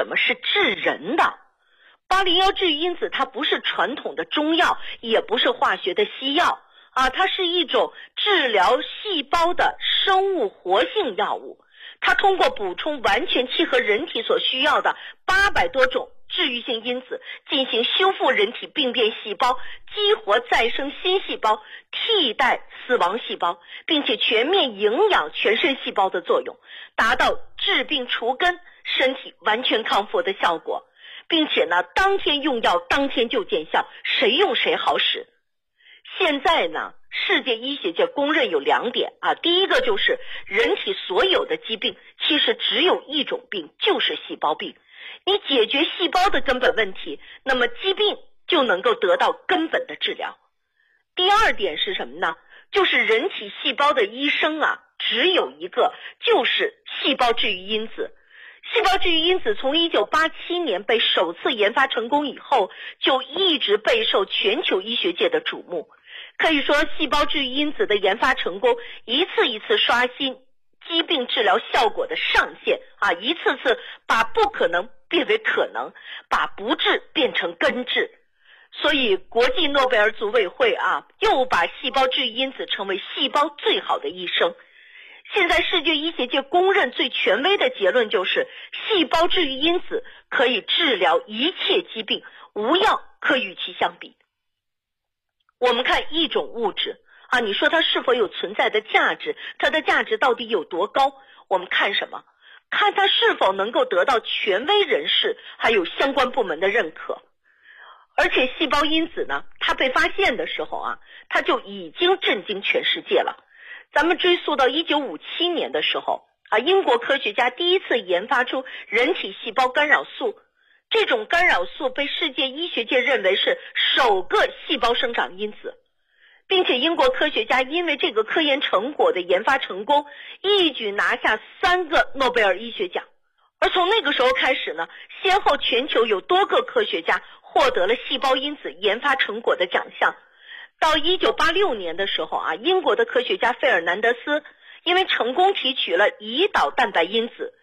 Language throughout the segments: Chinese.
什么？是治人的。801治愈因子它不是传统的中药，也不是化学的西药它是一种治疗细胞的生物活性药物。它通过补充完全契合人体所需要的800多种治愈性因子，进行修复人体病变细胞，激活再生新细胞，替代死亡细胞，并且全面营养全身细胞的作用，达到治病除根、身体完全康复的效果，并且呢，当天用药当天就见效，谁用谁好使。现在呢，世界医学界公认有2点第一个就是人体所有的疾病其实只有一种病，就是细胞病。你解决细胞的根本问题，那么疾病就能够得到根本的治疗。第二点是什么呢？就是人体细胞的医生只有一个，就是细胞治愈因子。细胞治愈因子从1987年被首次研发成功以后，就一直备受全球医学界的瞩目。可以说，细胞治愈因子的研发成功，一次一次刷新疾病治疗效果的上限一次次把不可能变为可能，把不治变成根治。所以国际诺贝尔组委会又把细胞治愈因子称为细胞最好的医生。现在世界医学界公认最权威的结论就是，细胞治愈因子可以治疗一切疾病，无药可与其相比。我们看一种物质你说它是否有存在的价值，它的价值到底有多高？我们看什么？看它是否能够得到权威人士还有相关部门的认可。而且细胞因子呢，它被发现的时候它就已经震惊全世界了。咱们追溯到1957年的时候英国科学家第一次研发出人体细胞干扰素。这种干扰素被世界医学界认为是首个细胞生长因子，并且英国科学家因为这个科研成果的研发成功，一举拿下3个诺贝尔医学奖。而从那个时候开始呢，先后全球有多个科学家获得了细胞因子研发成果的奖项。到1986年的时候英国的科学家费尔南德斯因为成功提取了胰岛蛋白因子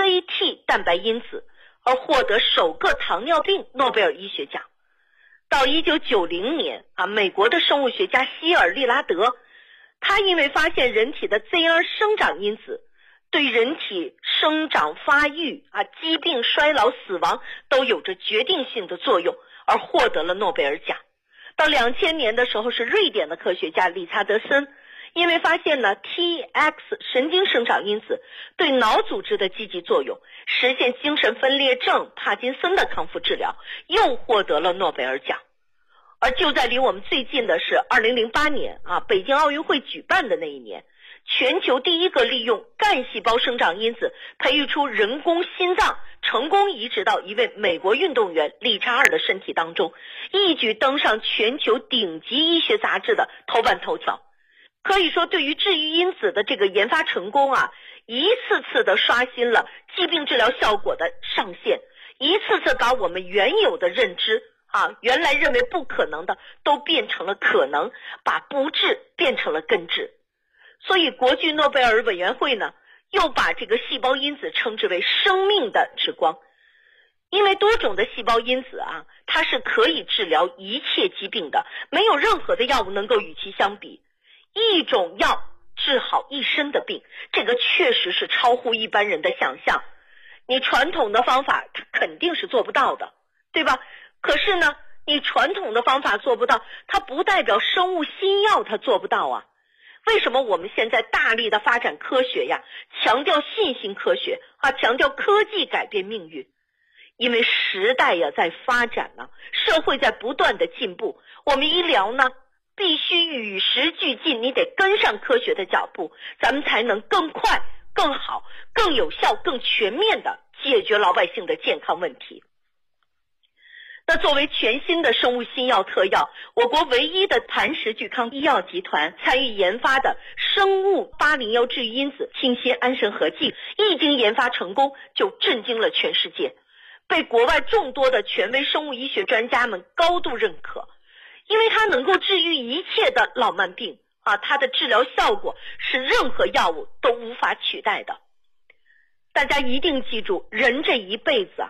ZT 蛋白因子，而获得首个糖尿病诺贝尔医学奖。到1990年美国的生物学家希尔利拉德，他因为发现人体的 ZR 生长因子对人体生长发育疾病衰老死亡都有着决定性的作用，而获得了诺贝尔奖。到2000年的时候，是瑞典的科学家理查德森因为发现了 TX 神经生长因子对脑组织的积极作用，实现精神分裂症、帕金森的康复治疗，又获得了诺贝尔奖。而就在离我们最近的是2008年北京奥运会举办的那一年，全球第一个利用干细胞生长因子培育出人工心脏，成功移植到一位美国运动员理查尔的身体当中，一举登上全球顶级医学杂志的头版头条。可以说，对于治愈因子的这个研发成功一次次的刷新了疾病治疗效果的上限，一次次把我们原有的认知原来认为不可能的都变成了可能，把不治变成了根治。所以国际诺贝尔委员会呢，又把这个细胞因子称之为生命的之光。因为多种的细胞因子它是可以治疗一切疾病的，没有任何的药物能够与其相比。一种药治好一身的病，这个确实是超乎一般人的想象。你传统的方法它肯定是做不到的，对吧？可是呢，你传统的方法做不到，它不代表生物新药它做不到为什么我们现在大力的发展科学强调信息科学强调科技改变命运？因为时代在发展社会在不断的进步，我们医疗呢必须与时俱进，你得跟上科学的脚步，咱们才能更快、更好、更有效、更全面的解决老百姓的健康问题。那作为全新的生物新药特药，我国唯一的磐石聚康医药集团参与研发的生物801治愈因子清新安神合剂，一经研发成功就震惊了全世界，被国外众多的权威生物医学专家们高度认可。因为它能够治愈一切的老慢病它的治疗效果是任何药物都无法取代的。大家一定记住，人这一辈子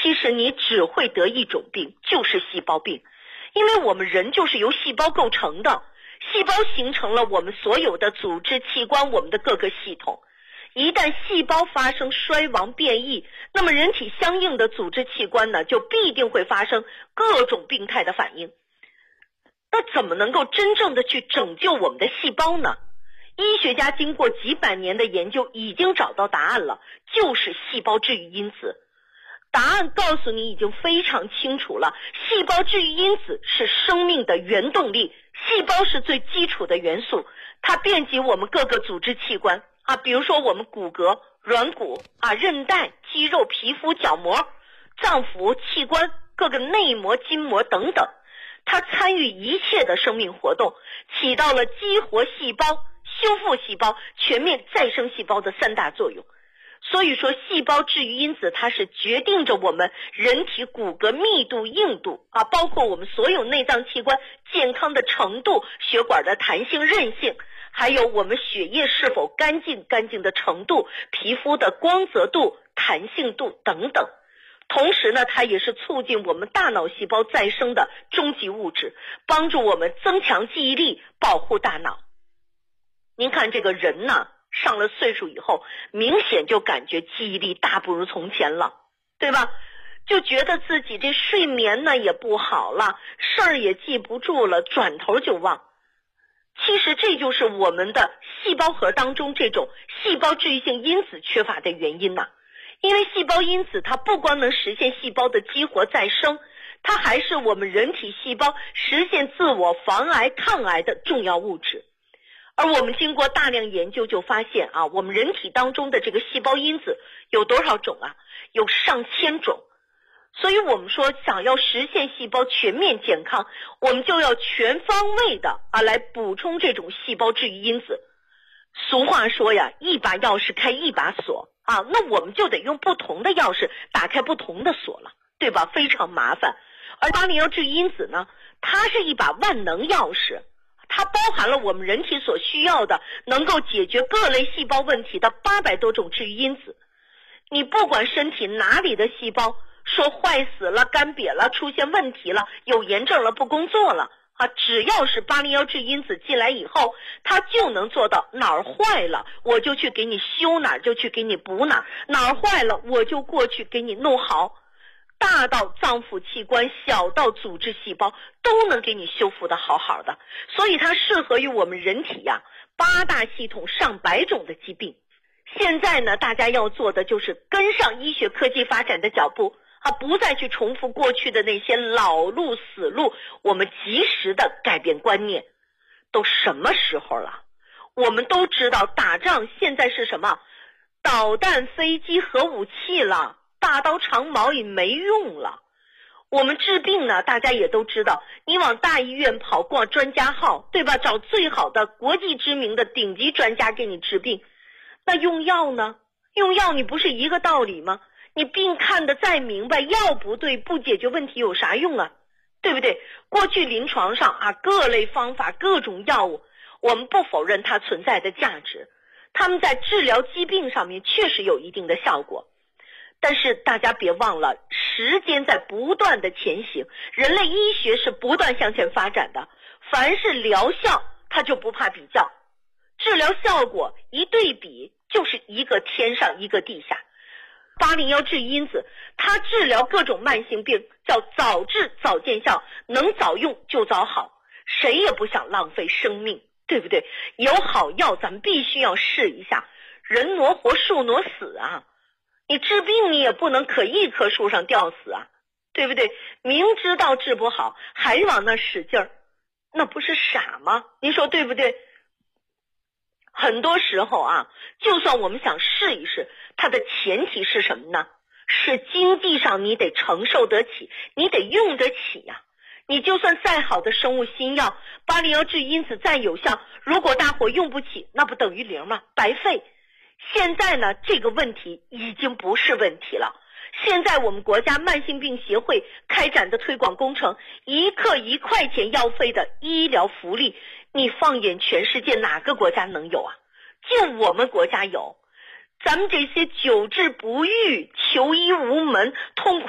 其实你只会得一种病，就是细胞病。因为我们人就是由细胞构成的，细胞形成了我们所有的组织器官，我们的各个系统。一旦细胞发生衰亡变异，那么人体相应的组织器官呢，就必定会发生各种病态的反应。那怎么能够真正的去拯救我们的细胞呢？医学家经过几百年的研究已经找到答案了，就是细胞治愈因子。答案告诉你已经非常清楚了，细胞治愈因子是生命的原动力，细胞是最基础的元素，它遍及我们各个组织器官啊，比如说我们骨骼、软骨啊、韧带、肌肉、皮肤、角膜、脏腑、器官、各个内膜、筋膜等等，它参与一切的生命活动，起到了激活细胞、修复细胞、全面再生细胞的三大作用。所以说细胞治愈因子它是决定着我们人体骨骼密度、硬度啊，包括我们所有内脏器官健康的程度、血管的弹性、韧性，还有我们血液是否干净的程度、皮肤的光泽度、弹性度等等。同时呢，它也是促进我们大脑细胞再生的终极物质，帮助我们增强记忆力，保护大脑。您看这个人呢，上了岁数以后，明显就感觉记忆力大不如从前了，对吧？就觉得自己这睡眠呢也不好了，事儿也记不住了，转头就忘。其实这就是我们的细胞核当中这种细胞治愈性因子缺乏的原因呐。因为细胞因子它不光能实现细胞的激活再生，它还是我们人体细胞实现自我防癌抗癌的重要物质。而我们经过大量研究就发现啊，我们人体当中的这个细胞因子有多少种啊？有上千种。所以我们说想要实现细胞全面健康，我们就要全方位的来补充这种细胞治愈因子。俗话说呀，一把钥匙开一把锁啊，那我们就得用不同的钥匙打开不同的锁了，对吧？非常麻烦。而801治愈因子呢，它是一把万能钥匙，它包含了我们人体所需要的能够解决各类细胞问题的800多种治愈因子。你不管身体哪里的细胞说坏死了、干瘪了、出现问题了、有炎症了、不工作了啊，只要是801治愈因子进来以后，它就能做到哪儿坏了我就去给你修哪儿，就去给你补哪儿，哪儿坏了我就过去给你弄好。大到脏腑器官，小到组织细胞，都能给你修复的好好的。所以它适合于我们人体呀8大系统上百种的疾病。现在呢，大家要做的就是跟上医学科技发展的脚步啊，不再去重复过去的那些老路死路，我们及时的改变观念。都什么时候了？我们都知道打仗现在是什么？导弹、飞机、核武器了，大刀长矛也没用了。我们治病呢，大家也都知道，你往大医院跑，挂专家号，对吧？找最好的国际知名的顶级专家给你治病。那用药呢？用药你不是一个道理吗？你病看得再明白，药不对，不解决问题有啥用啊？对不对？过去临床上啊，各类方法、各种药物，我们不否认它存在的价值，它们在治疗疾病上面确实有一定的效果。但是大家别忘了，时间在不断的前行，人类医学是不断向前发展的，凡是疗效它就不怕比较，治疗效果一对比就是一个天上一个地下。801治愈因子它治疗各种慢性病叫早治早见效，能早用就早好，谁也不想浪费生命，对不对？有好药咱们必须要试一下，人挪活树挪死啊，你治病你也不能可一棵树上吊死啊，对不对？明知道治不好还往那使劲儿，那不是傻吗？您说对不对？很多时候啊，就算我们想试一试，它的前提是什么呢？是经济上你得承受得起，你得用得起呀。你就算再好的生物新药，801治愈因子再有效，如果大伙用不起，那不等于零吗？白费。现在呢，这个问题已经不是问题了。现在我们国家慢性病协会开展的推广工程，1克1块钱药费的医疗福利，你放眼全世界哪个国家能有啊？就我们国家有。咱们这些久治不愈、求医无门、痛苦